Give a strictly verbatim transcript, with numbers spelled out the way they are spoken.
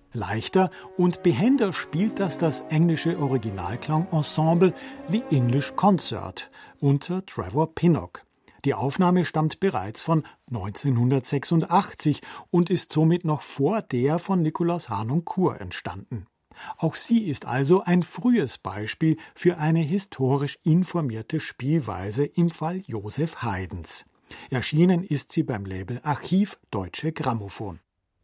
Leichter und behender spielt das das englische Originalklangensemble The English Concert unter Trevor Pinnock. Die Aufnahme stammt bereits von neunzehnhundertsechsundachtzig und ist somit noch vor der von Nikolaus Harnoncourt entstanden. Auch sie ist also ein frühes Beispiel für eine historisch informierte Spielweise im Fall Joseph Haydns. Erschienen ist sie beim Label Archiv Deutsche Grammophon.